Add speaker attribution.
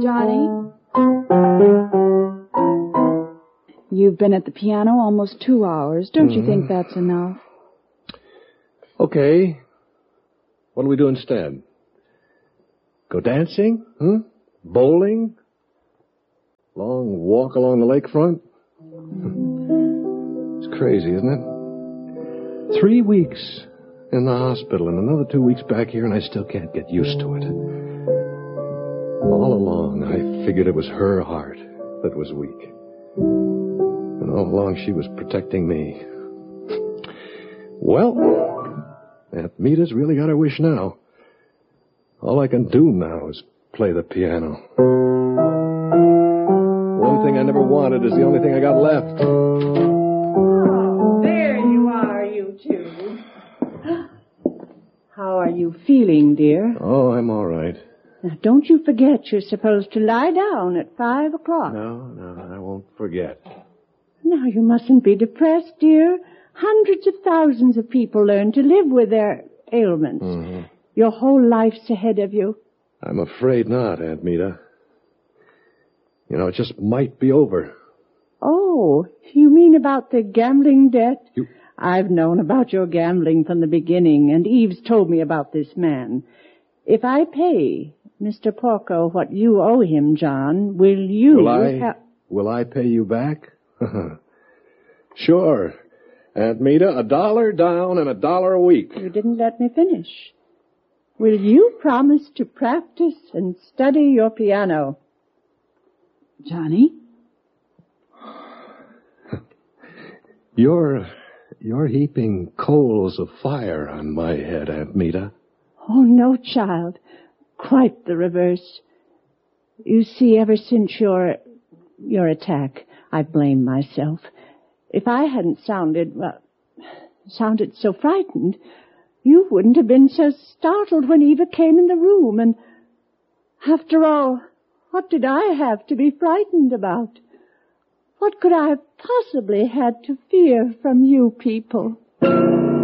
Speaker 1: Johnny? You've been at the piano almost 2 hours. Don't you think that's enough?
Speaker 2: Okay. What do we do instead? Go dancing? Bowling? Long walk along the lakefront? It's crazy, isn't it? 3 weeks in the hospital and another 2 weeks back here, and I still can't get used to it. All along, I figured it was her heart that was weak. And all along, she was protecting me. Well, Aunt Meta's really got her wish now. All I can do now is play the piano. One thing I never wanted is the only thing I got left.
Speaker 3: Oh, there you are, you two. How are you feeling, dear?
Speaker 2: Oh, I'm all right.
Speaker 3: Now, don't you forget you're supposed to lie down at 5 o'clock.
Speaker 2: No, I won't forget.
Speaker 3: Now, you mustn't be depressed, dear. Hundreds of thousands of people learn to live with their ailments. Your whole life's ahead of you.
Speaker 2: I'm afraid not, Aunt Meta. You know, it just might be over.
Speaker 3: Oh, you mean about the gambling debt?
Speaker 2: You...
Speaker 3: I've known about your gambling from the beginning, and Eve's told me about this man. If I pay Mr. Porco what you owe him, John, will you...
Speaker 2: Will I pay you back? Sure. Aunt Meta, $1 down and $1 a week.
Speaker 3: You didn't let me finish. Will you promise to practice and study your piano?
Speaker 1: Johnny?
Speaker 2: You're heaping coals of fire on my head, Aunt Meta.
Speaker 3: Oh, no, child. Quite the reverse. You see, ever since your attack, I blame myself. If I hadn't sounded so frightened, you wouldn't have been so startled when Eva came in the room. And after all, what did I have to be frightened about? What could I have possibly had to fear from you people?